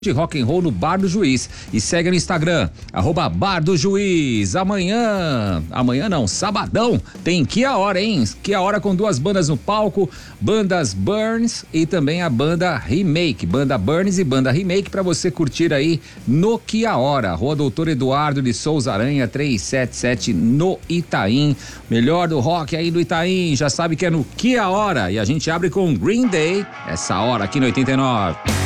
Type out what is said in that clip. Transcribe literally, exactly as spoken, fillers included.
de rock and roll no Bar do Juiz e segue no Instagram, arroba Bar do Juiz. Amanhã, amanhã não, sabadão, tem Que a Hora, hein? Que a Hora com duas bandas no palco, bandas Burns e também a banda Remake, banda Burns e banda Remake pra você curtir aí no Que a Hora, Rua Doutor Eduardo de Souza Aranha, trezentos e setenta e sete no Itaim, melhor do rock aí do Itaim, já sabe que é no Que a Hora e a gente abre com Green Day, essa hora aqui no oitenta e nove.